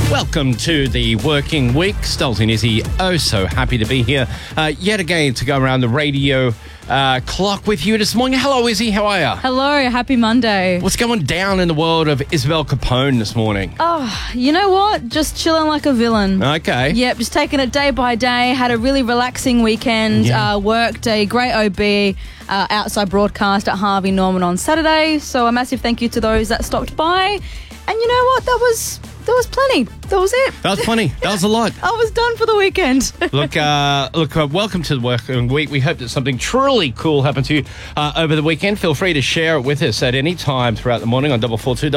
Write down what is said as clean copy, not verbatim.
Welcome to the working week. Stolty and Izzy, so happy to be here yet again to go around the radio clock with you this morning. Hello, Izzy. How are you? Hello. Happy Monday. What's going down in the world of Isabel Capone this morning? Oh, you know what? Just chilling like a villain. Okay. Yep, just taking it day by day. Had a really relaxing weekend. Yeah. Worked a great OB outside broadcast at Harvey Norman on Saturday. So a massive thank you to those that stopped by. And you know what? That was plenty. That was it. That was funny. That was a lot. I was done for the weekend. Look, welcome to the working week. We hope that something truly cool happened to you over the weekend. Feel free to share it with us at any time throughout the morning on 442.